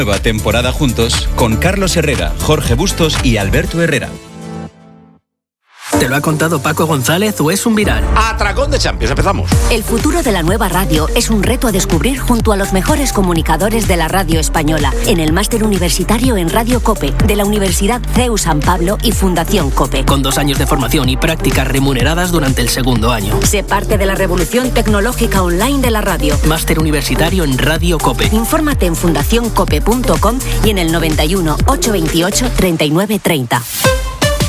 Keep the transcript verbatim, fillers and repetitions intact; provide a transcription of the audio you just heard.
Nueva temporada juntos con Carlos Herrera, Jorge Bustos y Alberto Herrera. ¿Te lo ha contado Paco González o es un viral? Atracón de Champions, empezamos. El futuro de la nueva radio es un reto a descubrir junto a los mejores comunicadores de la radio española en el máster universitario en Radio COPE de la Universidad C E U San Pablo y Fundación COPE. Con dos años de formación y prácticas remuneradas durante el segundo año. Sé parte de la revolución tecnológica online de la radio. Máster universitario en Radio COPE. Infórmate en fundación cope punto com y en el noventa y uno, ochocientos veintiocho, treinta y nueve treinta.